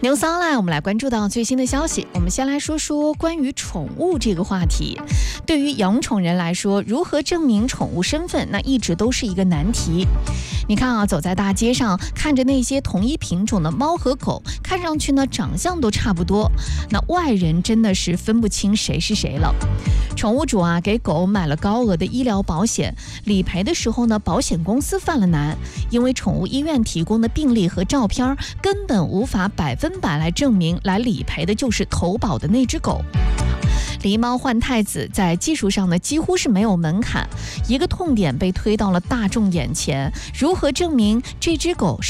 News Online，我们来关注到最新的消息。我们先来说说关于宠物这个话题。对于养宠人来说，如何证明宠物身份，那一直都是一个难题。你看啊，走在大街上，看着那些同一品种的猫和狗，看上去呢长相都差不多，那外人真的是分不清谁是谁了。宠物主啊给狗买了高额的医疗保险，理赔的时候呢，保险公司犯了难，因为宠物医院提供的病历和照片根本无法100%来证明来理赔的就是投保的那只狗。狸猫换太子在技术上呢几乎是没有门槛，一个痛点被推到了大众眼前，如何证明这只狗